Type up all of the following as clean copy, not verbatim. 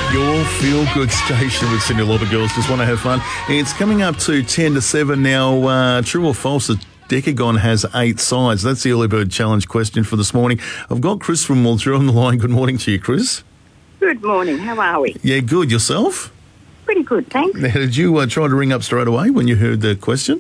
Your feel-good station with Sydney Lobber Girls. Just want to have fun. It's coming up to 10 to 7 now. True or false, the Decagon has 8 sides. That's the early bird challenge question for this morning. I've got Chris from Mildura on the line. Good morning to you, Chris. Good morning. How are we? Yeah, good. Yourself? Pretty good, thanks. Now, did you try to ring up straight away when you heard the question?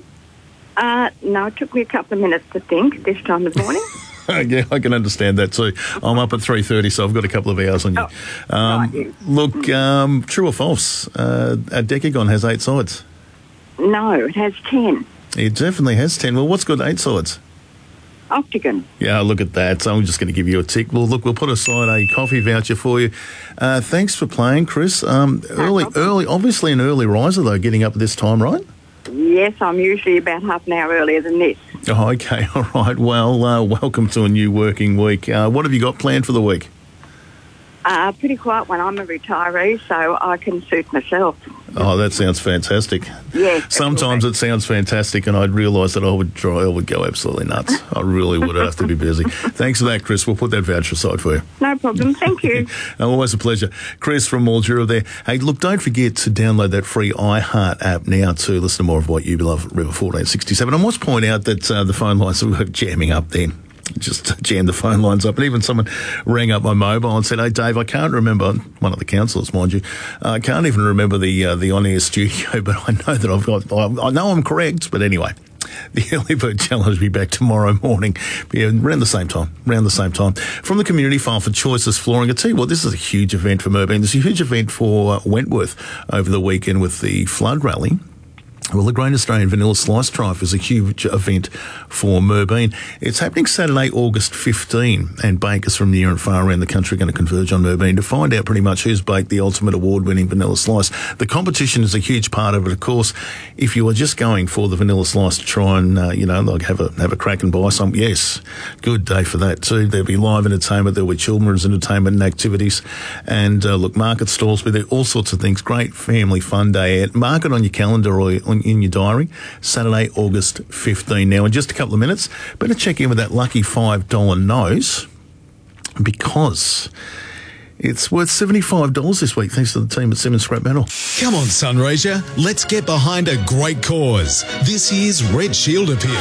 No, it took me a couple of minutes to think this time of morning. Yeah, I can understand that too. I'm up at 3:30, so I've got a couple of hours on you. Right. Look, true or false? A Decagon has 8 sides. No, it has 10. It definitely has 10. Well, what's got 8 sides? Octagon. Yeah, look at that. So I'm just going to give you a tick. Well, look, we'll put aside a coffee voucher for you. Thanks for playing, Chris. Obviously an early riser though, getting up at this time, right? Yes, I'm usually about half an hour earlier than this. Oh, okay, all right. Well, welcome to a new working week. What have you got planned for the week? Pretty quiet one. I'm a retiree, so I can suit myself. Oh, that sounds fantastic. Yes. Sometimes it sounds fantastic, and I'd realise that I would go absolutely nuts. I really would have to be busy. Thanks for that, Chris. We'll put that voucher aside for you. No problem. Thank you. Always a pleasure. Chris from Mildura there. Hey, look, don't forget to download that free iHeart app now to listen to more of what you love at River 1467. I must point out that the phone lines were jamming up then. Just jammed the phone lines up, and even someone rang up my mobile and said, "Hey, Dave, I can't remember," one of the councillors, mind you, I can't even remember the on-air studio, but I know that I know I'm correct, but anyway. The Early Bird Challenge will be back tomorrow morning, around the same time. From the Community File for Choices Flooring. I tell you what, this is a huge event for Mooraboon. There's a huge event for Wentworth over the weekend with the flood rally. Well, the Great Australian Vanilla Slice Drive is a huge event for Mooraboon. It's happening Saturday, August 15, and bakers from near and far around the country are going to converge on Mooraboon to find out pretty much who's baked the ultimate award-winning vanilla slice. The competition is a huge part of it, of course. If you are just going for the vanilla slice to try and, have a crack and buy some, yes, good day for that too. There'll be live entertainment, there'll be children's entertainment and activities, and market stalls, but there are all sorts of things. Great family fun day out. Mark it on your calendar or in your diary, Saturday, August 15. Now, in just a couple of minutes, better check in with that lucky $5 nose because it's worth $75 this week, thanks to the team at Simmons Scrap Metal. Come on, Sunraysia, let's get behind a great cause. This year's Red Shield Appeal.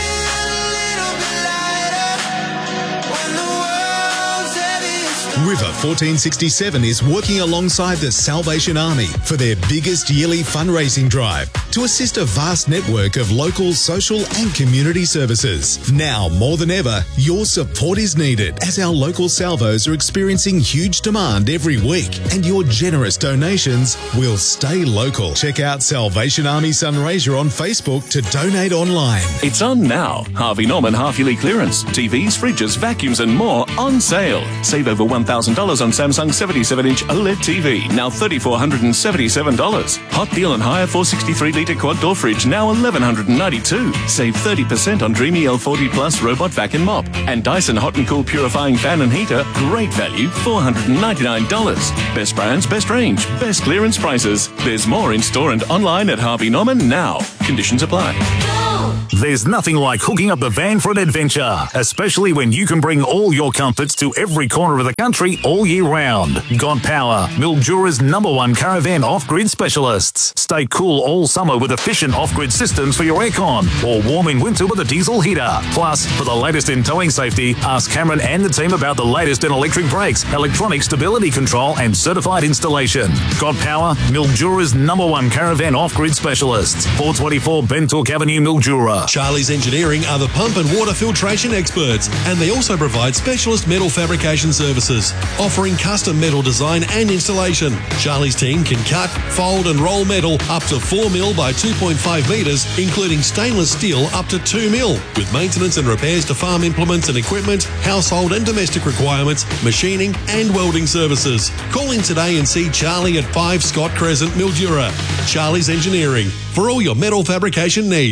River 1467 is working alongside the Salvation Army for their biggest yearly fundraising drive to assist a vast network of local, social and community services. Now, more than ever, your support is needed as our local salvos are experiencing huge demand every week and your generous donations will stay local. Check out Salvation Army Sunraysia on Facebook to donate online. It's on now. Harvey Norman half-yearly clearance. TVs, fridges, vacuums and more on sale. Save over $1,000 on Samsung 77-inch OLED TV, now $3,477. Hot deal on hire 463-litre quad-door fridge, now $1,192. Save 30% on Dreamy L40 Plus robot vac and mop. And Dyson Hot and Cool purifying fan and heater, great value, $499. Best brands, best range, best clearance prices. There's more in store and online at Harvey Norman now. Conditions apply. There's nothing like hooking up the van for an adventure, especially when you can bring all your comforts to every corner of the country all year round. God Power, Mildura's #1 caravan off-grid specialists. Stay cool all summer with efficient off-grid systems for your aircon, or warm in winter with a diesel heater. Plus, for the latest in towing safety, ask Cameron and the team about the latest in electric brakes, electronic stability control and certified installation. God Power, Mildura's #1 caravan off-grid specialists. 424 Bentook Avenue, Mildura. Charlie's Engineering are the pump and water filtration experts, and they also provide specialist metal fabrication services, offering custom metal design and installation. Charlie's team can cut, fold and roll metal up to 4 mil by 2.5 metres, including stainless steel up to 2 mil, with maintenance and repairs to farm implements and equipment, household and domestic requirements, machining and welding services. Call in today and see Charlie at 5 Scott Crescent, Mildura. Charlie's Engineering, for all your metal fabrication needs.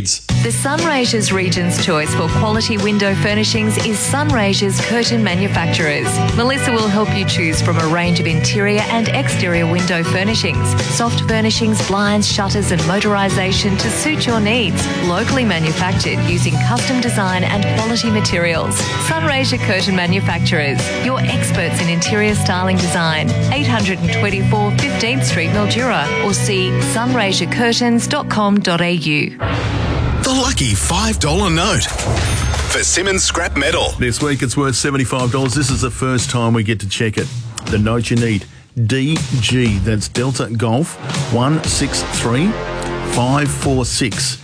The Sunraysia's Region's choice for quality window furnishings is Sunraysia's Curtain Manufacturers. Melissa will help you choose from a range of interior and exterior window furnishings, soft furnishings, blinds, shutters and motorisation to suit your needs. Locally manufactured using custom design and quality materials. Sunraysia Curtain Manufacturers, your experts in interior styling design. 824 15th Street, Mildura, or see sunraysiacurtains.com.au. The lucky $5 note for Simmons Scrap Metal. This week it's worth $75. This is the first time we get to check it. The note you need, DG, that's Delta Golf 163 546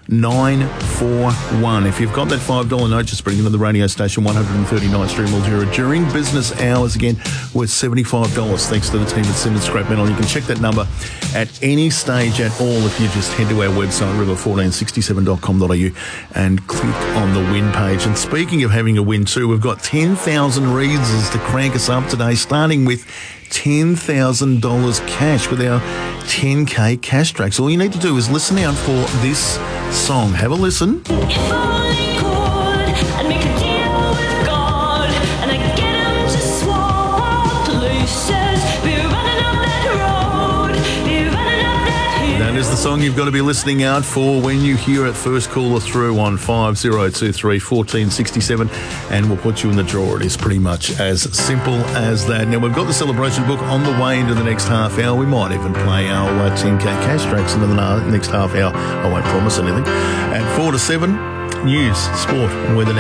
941. If you've got that $5 note, just bring it to the radio station, 139th Street, Mildura, during business hours, again, worth $75, thanks to the team at Simmons Scrap Metal. You can check that number at any stage at all if you just head to our website, river1467.com.au, and click on the win page. And speaking of having a win too, we've got 10,000 reasons to crank us up today, starting with $10,000 cash with our 10K cash tracks. All you need to do is listen out for this song. Have a listen. If only could, I'd make a deal with God, and I'd get him to swap places. Be running up that road, be running up that hill. That is the song you've got to be listening out for when you hear it. First caller through on 5023 1467, and we'll put you in the draw. It is pretty much as simple as that. Now, we've got the celebration book on the way into the next half hour. We might even play our 10K cash tracks into the next half hour. I won't promise anything. At 4 to 7, news, sport, and weather.